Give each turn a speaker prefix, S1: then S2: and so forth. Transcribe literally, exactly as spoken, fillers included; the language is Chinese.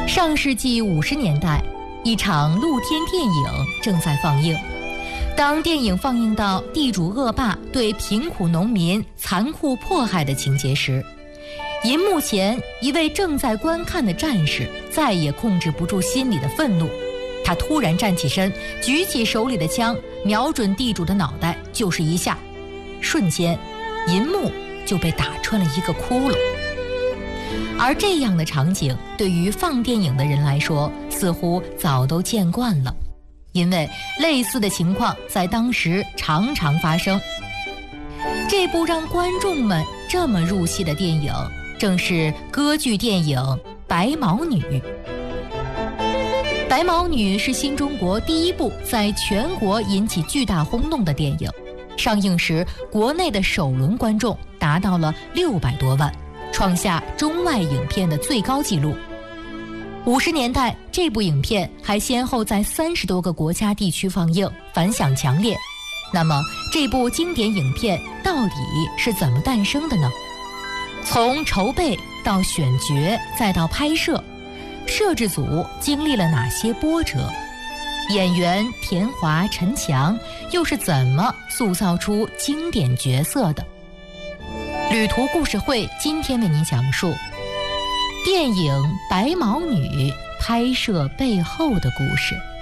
S1: 上世纪五十年代，一场露天电影正在放映。当电影放映到地主恶霸对贫苦农民残酷迫害的情节时，银幕前一位正在观看的战士再也控制不住心里的愤怒，他突然站起身，举起手里的枪，瞄准地主的脑袋就是一下，瞬间银幕就被打穿了一个窟窿。而这样的场景对于放电影的人来说似乎早都见惯了，因为类似的情况在当时常常发生。这部让观众们这么入戏的电影正是歌剧电影《白毛女》。《白毛女》是新中国第一部在全国引起巨大轰动的电影，上映时国内的首轮观众达到了六百多万，创下中外影片的最高纪录。五十年代，这部影片还先后在三十多个国家地区放映，反响强烈。那么，这部经典影片到底是怎么诞生的呢？从筹备到选角再到拍摄，摄制组经历了哪些波折？演员田华、陈强又是怎么塑造出经典角色的？旅途故事会今天为您讲述电影《白毛女》拍摄背后的故事。